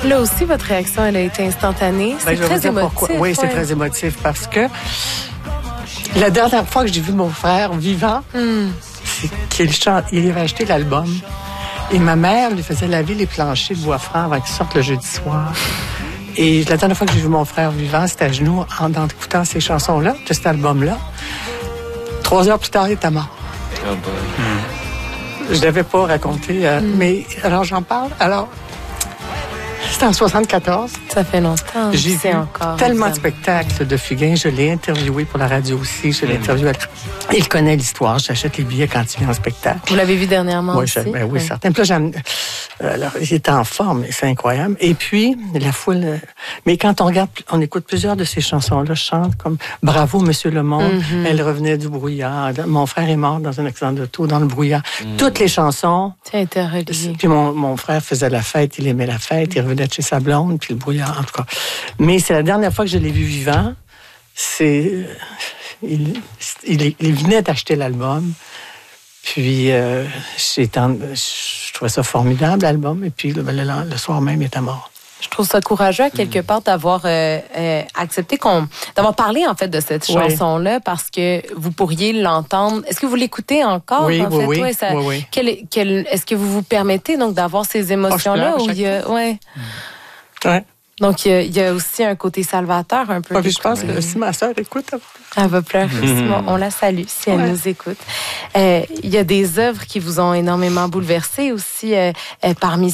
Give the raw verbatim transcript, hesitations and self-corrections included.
Là aussi, votre réaction, elle a été instantanée. C'est ben, très émotif. Pourquoi. Oui, ouais. C'est très émotif parce que la dernière fois que j'ai vu mon frère vivant, mm. c'est qu'il chante, il avait acheté l'album et ma mère lui faisait laver les planchers de bois franc avant qu'il sorte le jeudi soir. Et la dernière fois que j'ai vu mon frère vivant, c'était à genoux en, en écoutant ces chansons-là, de cet album-là. Trois heures plus tard, il était mort. Oh mm. Je ne l'avais pas raconté, euh, mm. mais alors j'en parle. Alors, c'était en soixante-quatorze. Ça fait longtemps. J'ai vu encore, tellement de spectacles de Fugain. Je l'ai interviewé pour la radio aussi. Je l'ai mmh. interviewé. Il connaît l'histoire. J'achète les billets quand il vient en spectacle. Vous l'avez vu dernièrement oui, aussi? Ben, oui, oui, certain. Puis là, alors, il était en forme. C'est incroyable. Et puis, la foule... Mais quand on regarde, on écoute plusieurs de ces chansons-là, je chante comme « Bravo, Monsieur le Monde mmh. »,« Elle revenait du brouillard »,« Mon frère est mort dans un accident d'auto, dans le brouillard mmh. ». Toutes les chansons... Ça a été relié. Puis mon, mon frère faisait la fête, il aimait la fête, il revenait de chez sa blonde, puis le brouillard, en tout cas. Mais c'est la dernière fois que je l'ai vu vivant. C'est... Il, il, il venait d'acheter l'album. Puis, euh, je trouvais ça formidable, l'album. Et puis, le, le, le soir même, il était mort. Je trouve ça courageux, à quelque part, d'avoir euh, euh, accepté qu'on... d'avoir parlé, en fait, de cette oui. chanson-là, parce que vous pourriez l'entendre. Est-ce que vous l'écoutez encore, oui, en oui, fait? Oui, ouais, ça... oui, oui. Quel, quel... Est-ce que vous vous permettez, donc, d'avoir ces émotions-là? Oh, où il y a... Ouais. Ouais. Donc, il y, a, il y a aussi un côté salvateur, un peu. Ouais, je pense que si ma sœur écoute... Elle va pleurer. Mm-hmm. On la salue si elle ouais. nous écoute. Euh, il y a des œuvres qui vous ont énormément bouleversé aussi, euh, euh, parmi